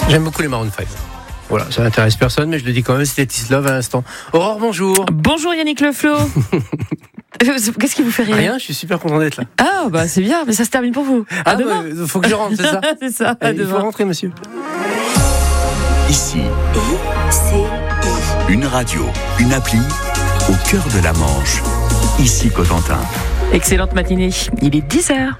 J'aime beaucoup les Maroon 5. Voilà, ça n'intéresse personne, mais je le dis quand même, c'était This Love à l'instant. Aurore, bonjour. Bonjour Yannick Le Flo. Qu'est-ce qui vous fait rire? Rien, je suis super content d'être là. Ah, bah c'est bien, mais ça se termine pour vous. À demain. Faut que je rentre, c'est ça? C'est ça, à Il faut demain. rentrer, monsieur. Ici, une radio, une appli au cœur de la Manche. Ici Cotentin. Excellente matinée, il est 10h.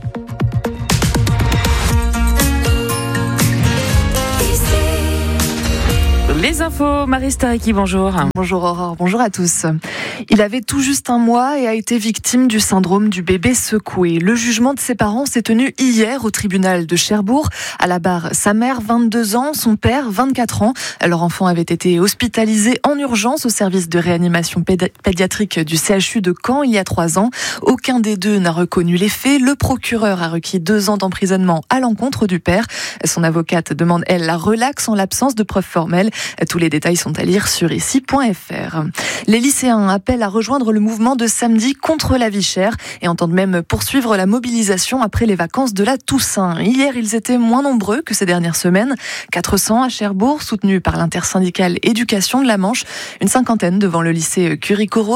Les infos, Marie Stariki, bonjour. Bonjour Aurore, bonjour à tous. Il avait tout juste un mois et a été victime du syndrome du bébé secoué. Le jugement de ses parents s'est tenu hier au tribunal de Cherbourg. À la barre, sa mère, 22 ans, son père, 24 ans. Leur enfant avait été hospitalisé en urgence au service de réanimation pédiatrique du CHU de Caen il y a 3 ans. Aucun des deux n'a reconnu les faits. Le procureur a requis 2 ans d'emprisonnement à l'encontre du père. Son avocate demande, elle, la relaxe en l'absence de preuves formelles. Tous les détails sont à lire sur ici.fr. Les lycéens appellent à rejoindre le mouvement de samedi contre la vie chère et entendent même poursuivre la mobilisation après les vacances de la Toussaint. Hier, ils étaient moins nombreux que ces dernières semaines. 400 à Cherbourg, soutenus par l'intersyndicale éducation de la Manche. Une cinquantaine devant le lycée Curie-Corot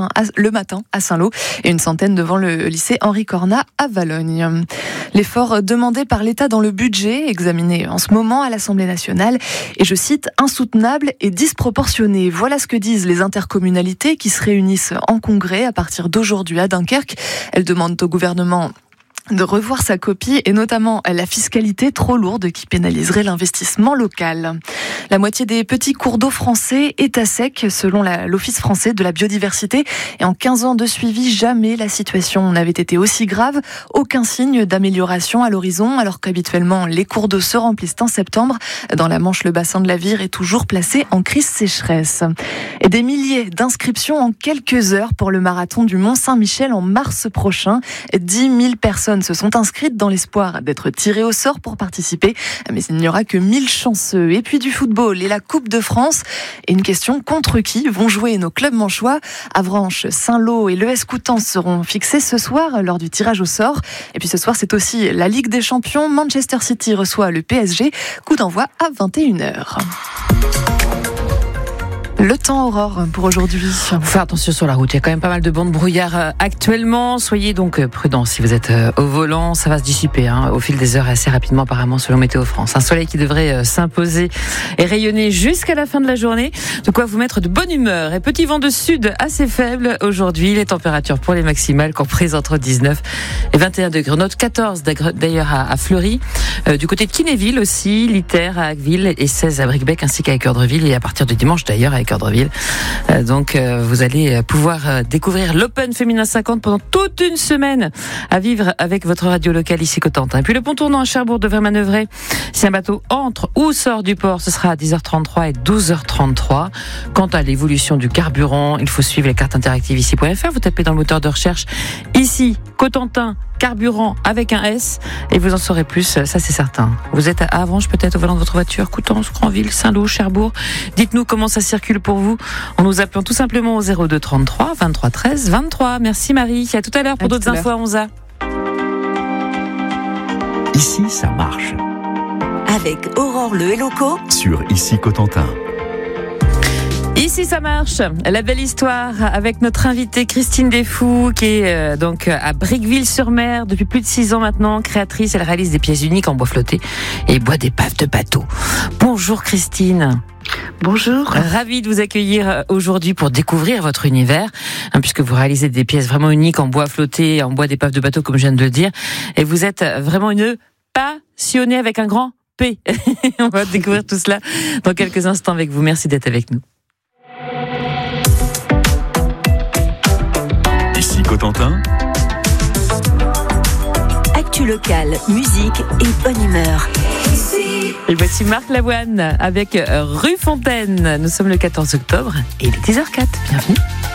le matin à Saint-Lô et une centaine devant le lycée Henri Cornat à Valognes. L'effort demandé par l'État dans le budget, examiné en ce moment à l'Assemblée nationale, et je cite, insoutenable et disproportionné. Voilà ce que disent les intercommunalités qui se réunissent en congrès à partir d'aujourd'hui à Dunkerque. Elles demandent au gouvernement de revoir sa copie et notamment la fiscalité trop lourde qui pénaliserait l'investissement local. La moitié des petits cours d'eau français est à sec selon l'Office français de la biodiversité et en 15 ans de suivi, jamais la situation n'avait été aussi grave. Aucun signe d'amélioration à l'horizon alors qu'habituellement les cours d'eau se remplissent en septembre. Dans la Manche, le bassin de la Vire est toujours placé en crise sécheresse. Et des milliers d'inscriptions en quelques heures pour le marathon du Mont-Saint-Michel en mars prochain. 10 000 personnes se sont inscrites dans l'espoir d'être tirées au sort pour participer. Mais il n'y aura que 1000 chanceux. Et puis du football et la Coupe de France. Et une question, contre qui vont jouer nos clubs manchois? Avranches, Saint-Lô et l'ES Coutances seront fixés ce soir lors du tirage au sort. Et puis ce soir, c'est aussi la Ligue des Champions. Manchester City reçoit le PSG. Coup d'envoi à 21h. Le temps, Aurore, pour aujourd'hui. Faut faire attention sur la route, il y a quand même pas mal de bancs de brouillard actuellement. Soyez donc prudents si vous êtes au volant, ça va se dissiper au fil des heures assez rapidement apparemment selon Météo France. Un soleil qui devrait s'imposer et rayonner jusqu'à la fin de la journée, de quoi vous mettre de bonne humeur. Et petit vent de sud assez faible aujourd'hui, les températures pour les maximales comprises entre 19 et 21 degrés. On note 14 d'ailleurs à Fleury, du côté de Kinéville aussi, Liter à Acqueville et 16 à Bricbec ainsi qu'à Équeurdreville et à partir de dimanche d'ailleurs à Équeurdreville. Donc vous allez pouvoir découvrir l'Open Féminin 50 pendant toute une semaine à vivre avec votre radio locale ici Cotentin. Et puis le pont tournant à Cherbourg devrait manœuvrer. Si un bateau entre ou sort du port, ce sera à 10h33 et 12h33. Quant à l'évolution du carburant, il faut suivre les cartes interactives ici.fr. Vous tapez dans le moteur de recherche ici Cotentin carburant avec un S et vous en saurez plus, ça c'est certain. Vous êtes à Avranches peut-être au volant de votre voiture, Coutances, Granville, Saint-Lô, Cherbourg. Dites-nous comment ça circule pour vous en nous appelant tout simplement au 02 33 23 13 23. Merci Marie, à tout à l'heure pour d'autres infos à 11h. Ici, ça marche. Avec Aurore Le Helloco Sur Ici Cotentin. Ici ça marche, la belle histoire avec notre invitée Christine Desfous qui est donc à Briqueville-sur-Mer depuis plus de 6 ans maintenant, créatrice, elle réalise des pièces uniques en bois flotté et bois d'épaves de bateaux. Bonjour Christine. Bonjour. Ravie de vous accueillir aujourd'hui pour découvrir votre univers, puisque vous réalisez des pièces vraiment uniques en bois flotté, en bois d'épaves de bateaux comme je viens de le dire, et vous êtes vraiment une passionnée avec un grand P. On va découvrir tout cela dans quelques instants avec vous. Merci d'être avec nous. Ici Cotentin. Actu locale, musique et bonne humeur. Et voici Marc Lavoine avec Rue Fontaine. Nous sommes le 14 octobre et il est 10h04. Bienvenue.